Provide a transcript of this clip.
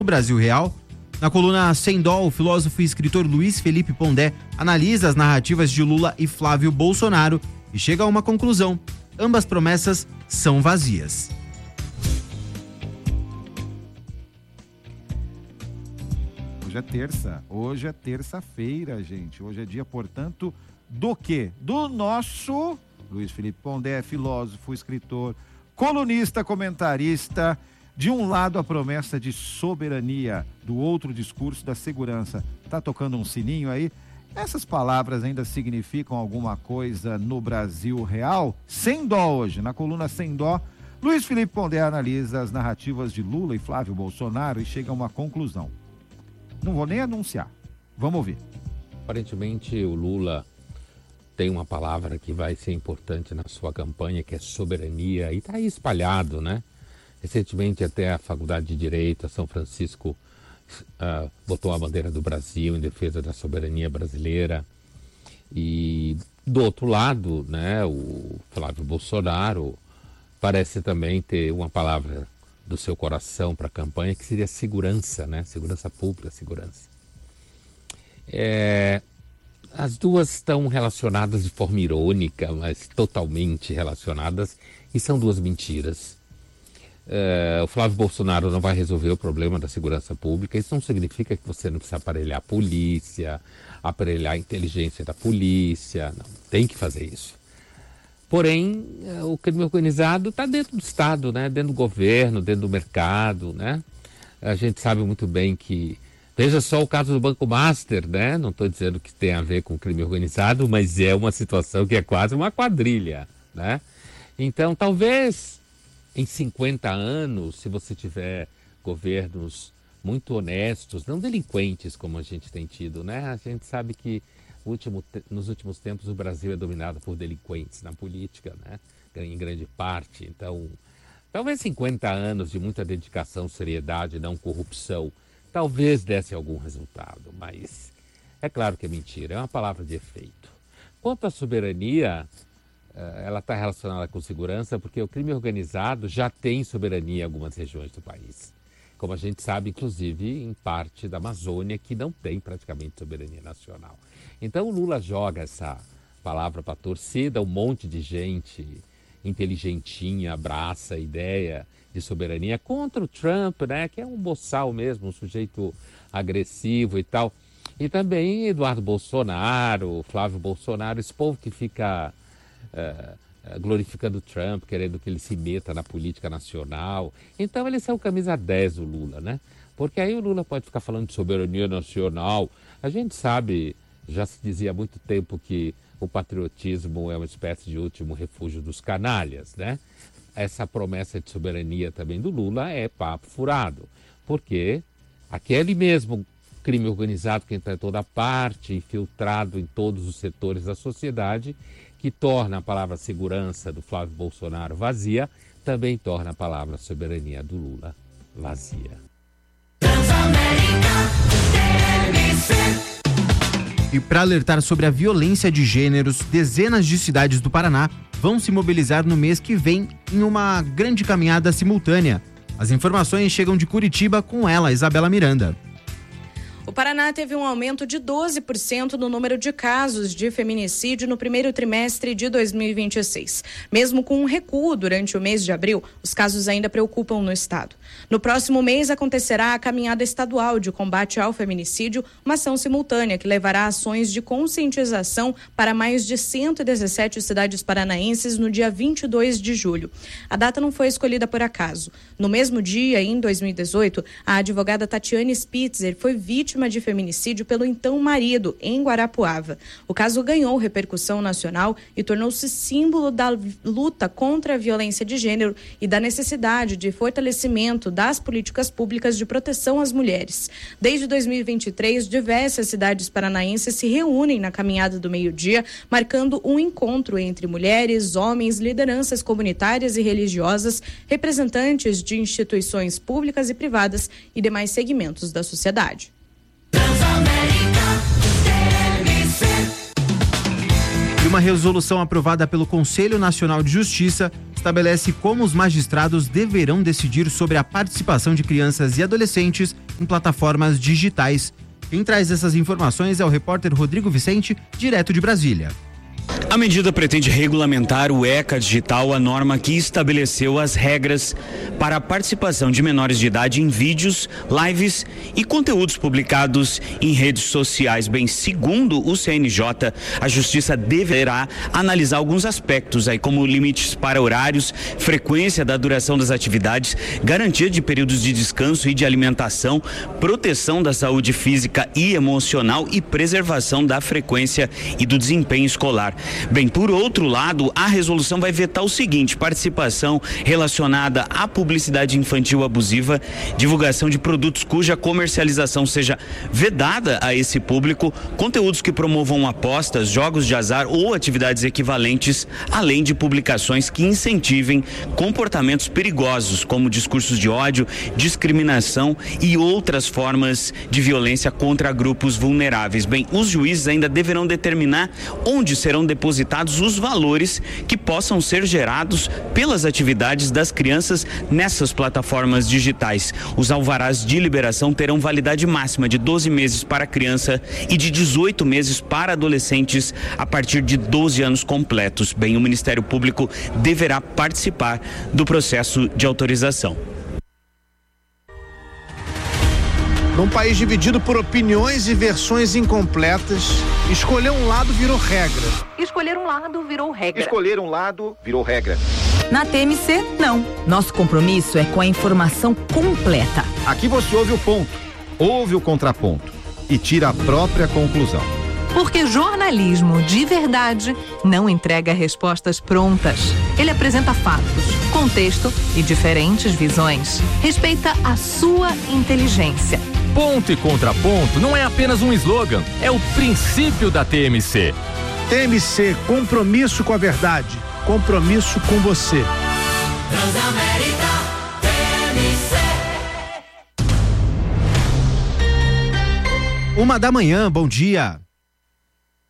Brasil Real. Na coluna Sem Dó, o filósofo e escritor Luiz Felipe Pondé analisa as narrativas de Lula e Flávio Bolsonaro e chega a uma conclusão: ambas promessas são vazias. Hoje é terça-feira, gente. Hoje é dia, portanto, do quê? Do nosso Luiz Felipe Pondé, filósofo, escritor, colunista, comentarista. De um lado, a promessa de soberania, do outro, discurso da segurança. Tá tocando um sininho aí? Essas palavras ainda significam alguma coisa no Brasil real? Sem Dó hoje, na coluna Sem Dó, Luiz Felipe Pondé analisa as narrativas de Lula e Flávio Bolsonaro e chega a uma conclusão. Não vou nem anunciar. Vamos ouvir. Aparentemente, o Lula tem uma palavra que vai ser importante na sua campanha, que é soberania, e está aí espalhado, né? Recentemente, até a Faculdade de Direito, a São Francisco, botou a bandeira do Brasil em defesa da soberania brasileira. E, do outro lado, né, o Flávio Bolsonaro parece também ter uma palavra do seu coração para a campanha, que seria segurança, né? Segurança pública, segurança. As duas estão relacionadas de forma irônica, mas totalmente relacionadas, e são duas mentiras. O Flávio Bolsonaro não vai resolver o problema da segurança pública. Isso não significa que você não precisa aparelhar a polícia, aparelhar a inteligência da polícia. Não, tem que fazer isso. Porém, o crime organizado está dentro do Estado, né? Dentro do governo, dentro do mercado, né? A gente sabe muito bem que... Veja só o caso do Banco Master, né? Não estou dizendo que tem a ver com crime organizado, mas é uma situação que é quase uma quadrilha, né? Então, talvez em 50 anos, se você tiver governos muito honestos, não delinquentes como a gente tem tido, né? A gente sabe que nos últimos tempos o Brasil é dominado por delinquentes na política, né? Em grande parte. Então, talvez 50 anos de muita dedicação, seriedade, não corrupção, talvez desse algum resultado, mas é claro que é mentira, é uma palavra de efeito. Quanto à soberania, ela está relacionada com segurança, porque o crime organizado já tem soberania em algumas regiões do país. Como a gente sabe, inclusive, em parte da Amazônia, que não tem praticamente soberania nacional. Então o Lula joga essa palavra para a torcida, um monte de gente inteligentinha abraça a ideia de soberania contra o Trump, né, que é um boçal mesmo, um sujeito agressivo e tal. E também Eduardo Bolsonaro, Flávio Bolsonaro, esse povo que fica glorificando o Trump, querendo que ele se meta na política nacional. Então eles são camisa 10 do Lula, né? Porque aí o Lula pode ficar falando de soberania nacional. A gente sabe, já se dizia há muito tempo que o patriotismo é uma espécie de último refúgio dos canalhas, né? Essa promessa de soberania também do Lula é papo furado, porque aquele mesmo crime organizado que entra em toda parte, infiltrado em todos os setores da sociedade, que torna a palavra segurança do Flávio Bolsonaro vazia, também torna a palavra soberania do Lula vazia. E para alertar sobre a violência de gêneros, dezenas de cidades do Paraná vão se mobilizar no mês que vem em uma grande caminhada simultânea. As informações chegam de Curitiba com ela, Isabela Miranda. O Paraná teve um aumento de 12% no número de casos de feminicídio no primeiro trimestre de 2026. Mesmo com um recuo durante o mês de abril, os casos ainda preocupam no estado. No próximo mês acontecerá a caminhada estadual de combate ao feminicídio, uma ação simultânea que levará ações de conscientização para mais de 117 cidades paranaenses no dia 22 de julho. A data não foi escolhida por acaso. No mesmo dia, em 2018, a advogada Tatiane Spitzer foi vítima de feminicídio pelo então marido, em Guarapuava. O caso ganhou repercussão nacional e tornou-se símbolo da luta contra a violência de gênero e da necessidade de fortalecimento das políticas públicas de proteção às mulheres. Desde 2023, diversas cidades paranaenses se reúnem na caminhada do meio-dia, marcando um encontro entre mulheres, homens, lideranças comunitárias e religiosas, representantes de instituições públicas e privadas e demais segmentos da sociedade. E uma resolução aprovada pelo Conselho Nacional de Justiça estabelece como os magistrados deverão decidir sobre a participação de crianças e adolescentes em plataformas digitais. Quem traz essas informações é o repórter Rodrigo Vicente, direto de Brasília. A medida pretende regulamentar o ECA Digital, a norma que estabeleceu as regras para a participação de menores de idade em vídeos, lives e conteúdos publicados em redes sociais. Bem, segundo o CNJ, a Justiça deverá analisar alguns aspectos aí, como limites para horários, frequência da duração das atividades, garantia de períodos de descanso e de alimentação, proteção da saúde física e emocional e preservação da frequência e do desempenho escolar. Bem, por outro lado, a resolução vai vetar o seguinte: participação relacionada à publicidade infantil abusiva, divulgação de produtos cuja comercialização seja vedada a esse público, conteúdos que promovam apostas, jogos de azar ou atividades equivalentes, além de publicações que incentivem comportamentos perigosos, como discursos de ódio, discriminação e outras formas de violência contra grupos vulneráveis. Bem, os juízes ainda deverão determinar onde serão depositados os valores que possam ser gerados pelas atividades das crianças nessas plataformas digitais. Os alvarás de liberação terão validade máxima de 12 meses para criança e de 18 meses para adolescentes a partir de 12 anos completos. Bem, o Ministério Público deverá participar do processo de autorização. Num país dividido por opiniões e versões incompletas, escolher um lado virou regra. Escolher um lado virou regra. Escolher um lado virou regra. Na TMC, não. Nosso compromisso é com a informação completa. Aqui você ouve o ponto, ouve o contraponto e tira a própria conclusão. Porque jornalismo de verdade não entrega respostas prontas. Ele apresenta fatos, contexto e diferentes visões. Respeita a sua inteligência. Ponto e contraponto não é apenas um slogan, é o princípio da TMC. TMC, compromisso com a verdade, compromisso com você. Transamérica, TMC. 1h da manhã, bom dia.